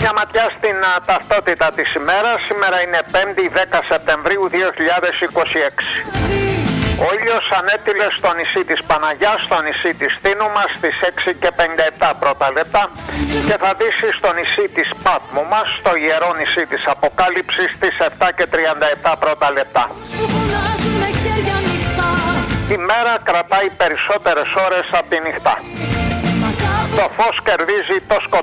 Μια ματιά στην ταυτότητα της ημέρας. Σήμερα είναι 5η 10 Σεπτεμβρίου 2026. Ο ήλιος ανέτειλε στο νησί της Παναγιάς, στο νησί της Θήνου μας στις 6:57 πρώτα λεπτά και θα δύσει στο νησί της Πάτμου μας, στο ιερό νησί της Αποκάλυψης, στις 7:37 πρώτα λεπτά. Η μέρα κρατάει περισσότερες ώρες από τη νυχτά. Το φως κερδίζει το σκοτάδι.